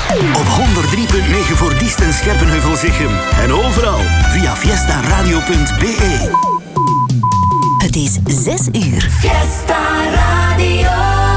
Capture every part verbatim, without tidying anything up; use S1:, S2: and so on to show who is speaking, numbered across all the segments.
S1: Op honderd drie punt negen voor Diest en Scherpenheuvel-Zichem. En overal via fiesta radio punt b e.
S2: Het is zes uur.
S3: Fiesta Radio.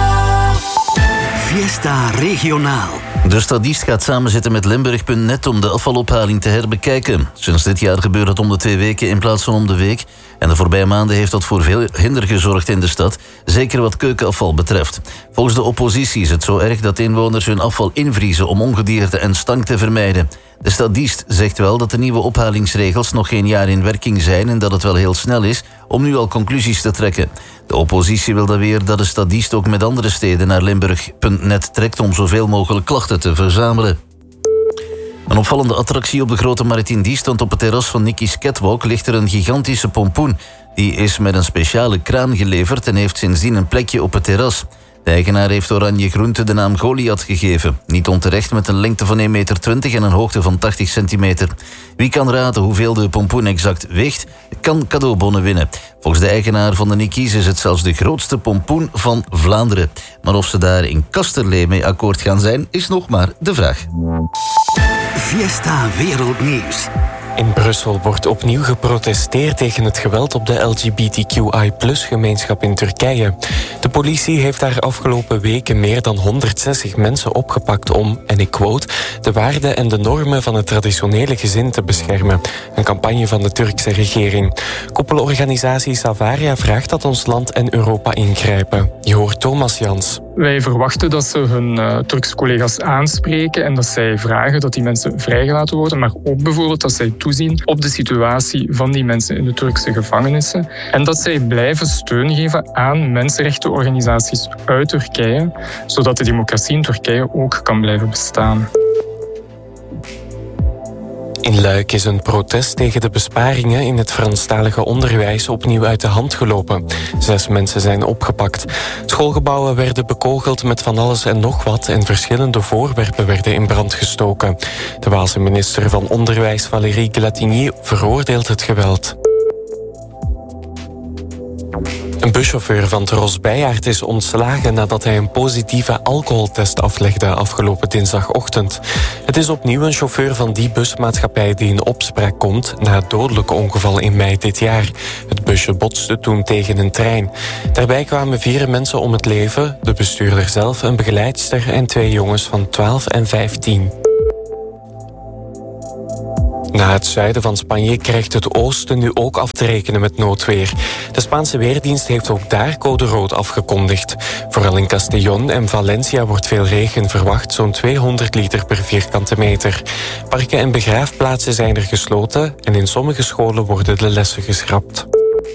S1: Fiesta Regionaal.
S4: De Stadist gaat samenzitten met Limburg punt net om de afvalophaling te herbekijken. Sinds dit jaar gebeurt het om de twee weken in plaats van om de week. En de voorbije maanden heeft dat voor veel hinder gezorgd in de stad, zeker wat keukenafval betreft. Volgens de oppositie is het zo erg dat inwoners hun afval invriezen om ongedierte en stank te vermijden. De Stadist zegt wel dat de nieuwe ophalingsregels nog geen jaar in werking zijn en dat het wel heel snel is om nu al conclusies te trekken. De oppositie wil dan weer dat de Stadist ook met andere steden naar Limburg punt net trekt om zoveel mogelijk klachten te verzamelen. Een opvallende attractie op de Grote Markt in Diest, want op het terras van Nicky's Catwalk ligt er een gigantische pompoen. Die is met een speciale kraan geleverd en heeft sindsdien een plekje op het terras. De eigenaar heeft Oranje Groente de naam Goliath gegeven. Niet onterecht, met een lengte van één meter twintig en een hoogte van tachtig centimeter. Wie kan raden hoeveel de pompoen exact weegt, kan cadeaubonnen winnen. Volgens de eigenaar van de Nicky's is het zelfs de grootste pompoen van Vlaanderen. Maar of ze daar in Kasterlee mee akkoord gaan zijn, is nog maar de vraag.
S1: Fiesta Wereldnieuws.
S5: In Brussel wordt opnieuw geprotesteerd tegen het geweld op de L G B T Q I plus gemeenschap in Turkije. De politie heeft daar afgelopen weken meer dan honderdzestig mensen opgepakt om, en ik quote, de waarden en de normen van het traditionele gezin te beschermen. Een campagne van de Turkse regering. Koepelorganisatie Savaria vraagt dat ons land en Europa ingrijpen. Je hoort Thomas Jans.
S6: Wij verwachten dat ze hun uh, Turkse collega's aanspreken en dat zij vragen dat die mensen vrijgelaten worden, maar ook bijvoorbeeld dat zij toezien op de situatie van die mensen in de Turkse gevangenissen en dat zij blijven steun geven aan mensenrechtenorganisaties uit Turkije, zodat de democratie in Turkije ook kan blijven bestaan.
S5: In Luik is een protest tegen de besparingen in het Franstalige onderwijs opnieuw uit de hand gelopen. Zes mensen zijn opgepakt. Schoolgebouwen werden bekogeld met van alles en nog wat en verschillende voorwerpen werden in brand gestoken. De Waalse minister van Onderwijs Valérie Glatigny veroordeelt het geweld. Een buschauffeur van Tros Bijaard is ontslagen nadat hij een positieve alcoholtest aflegde afgelopen dinsdagochtend. Het is opnieuw een chauffeur van die busmaatschappij die in opspraak komt na het dodelijke ongeval in mei dit jaar. Het busje botste toen tegen een trein. Daarbij kwamen vier mensen om het leven, de bestuurder zelf, een begeleidster en twee jongens van twaalf en vijftien. Na het zuiden van Spanje krijgt het oosten nu ook af te rekenen met noodweer. De Spaanse Weerdienst heeft ook daar code rood afgekondigd. Vooral in Castellón en Valencia wordt veel regen verwacht, zo'n tweehonderd liter per vierkante meter. Parken en begraafplaatsen zijn er gesloten en in sommige scholen worden de lessen geschrapt.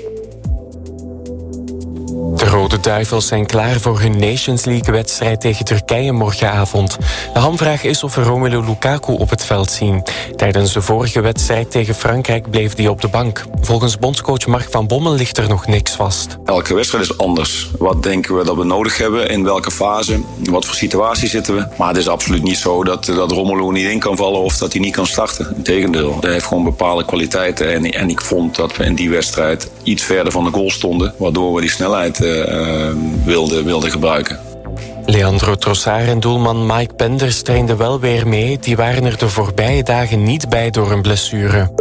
S5: De Rode Duivels zijn klaar voor hun Nations League-wedstrijd tegen Turkije morgenavond. De hamvraag is of we Romelu Lukaku op het veld zien. Tijdens de vorige wedstrijd tegen Frankrijk bleef hij op de bank. Volgens bondscoach Mark van Bommel ligt er nog niks vast.
S7: Elke wedstrijd is anders. Wat denken we dat we nodig hebben? In welke fase? In wat voor situatie zitten we? Maar het is absoluut niet zo dat, dat Romelu niet in kan vallen of dat hij niet kan starten. Integendeel, hij heeft gewoon bepaalde kwaliteiten. En, en ik vond dat we in die wedstrijd iets verder van de goal stonden, waardoor we die snelheid uh, wilden wilde gebruiken.
S5: Leandro Trossard en doelman Mike Penders trainden wel weer mee. Die waren er de voorbije dagen niet bij door een blessure.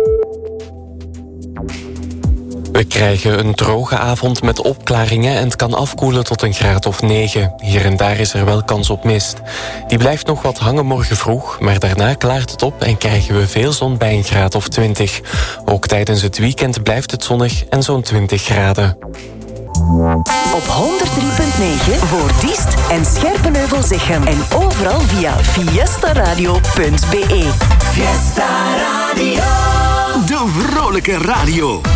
S5: We krijgen een droge avond met opklaringen en het kan afkoelen tot een graad of negen. Hier en daar is er wel kans op mist. Die blijft nog wat hangen morgen vroeg, maar daarna klaart het op en krijgen we veel zon bij een graad of twintig. Ook tijdens het weekend blijft het zonnig en zo'n twintig graden.
S2: Op honderd drie punt negen voor Diest en Scherpenheuvel-Zichem. En overal via fiesta radio punt b e.
S3: Fiesta Radio.
S1: De vrolijke radio.